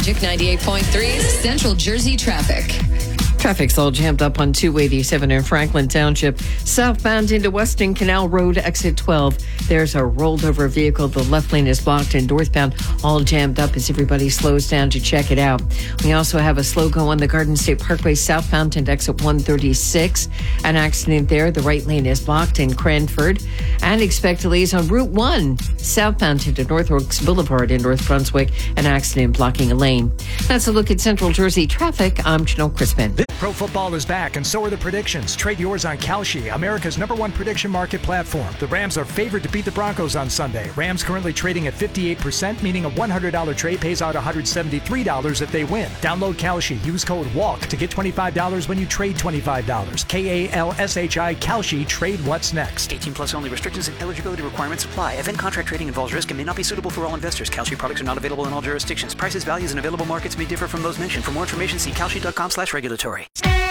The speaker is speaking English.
Magic 98.3 Central Jersey traffic. Traffic's all jammed up on 287 in Franklin Township. Southbound into Weston Canal Road, exit 12. There's a rolled over vehicle. The left lane is blocked, and northbound all jammed up as everybody slows down to check it out. We also have a slow go on the Garden State Parkway southbound into exit 136. An accident there. The right lane is blocked in Cranford. And expect delays on Route 1 southbound into North Oaks Boulevard in North Brunswick. An accident blocking a lane. That's a look at Central Jersey traffic. I'm Janelle Crispin. Pro football is back, and so are the predictions. Trade yours on Kalshi, America's #1 prediction market platform. The Rams are favored to beat the Broncos on Sunday. Rams currently trading at 58%, meaning a $100 trade pays out $173 if they win. Download Kalshi. Use code WALK to get $25 when you trade $25. KALSHI Kalshi. Trade what's next. 18 plus only. Restrictions and eligibility requirements apply. Event contract trading involves risk and may not be suitable for all investors. Kalshi products are not available in all jurisdictions. Prices, values, and available markets may differ from those mentioned. For more information, see kalshi.com/regulatory.